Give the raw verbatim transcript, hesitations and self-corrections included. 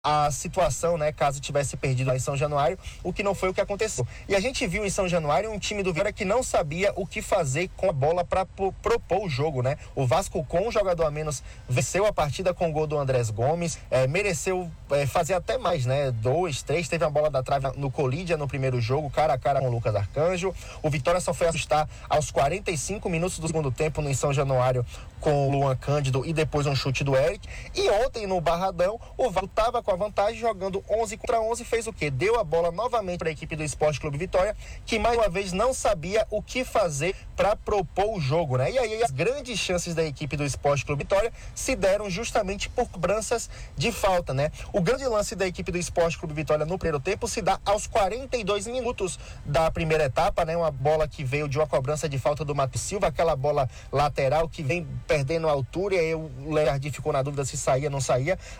a situação, né, caso tivesse perdido lá em São Januário, o que não foi o que aconteceu. E a gente viu em São Januário um time do Vitória que não sabia o que fazer com a bola para propor o jogo, né? O Vasco, com um jogador a menos, venceu a partida com o gol do Andrés Gomes, é, mereceu é, fazer até mais, né? Dois, três, teve a bola da trave no Colídia no primeiro jogo, cara a cara com o Lucas Arcanjo. O Vitória só foi assustar aos quarenta e cinco minutos do segundo tempo no em São Januário com o Luan Cândido e depois um chute do Eric. E ontem no Barradão, o Vasco estava com a vantagem, jogando onze contra onze, fez o quê? Deu a bola novamente para a equipe do Esporte Clube Vitória, que mais uma vez não sabia o que fazer para propor o jogo, né? E aí as grandes chances da equipe do Esporte Clube Vitória se deram justamente por cobranças de falta, né? O grande lance da equipe do Esporte Clube Vitória no primeiro tempo se dá aos quarenta e dois minutos da primeira etapa, né? Uma bola que veio de uma cobrança de falta do Matheus Silva, aquela bola lateral que vem perdendo a altura, e aí o Léo Jardim ficou na dúvida se saía ou não saía.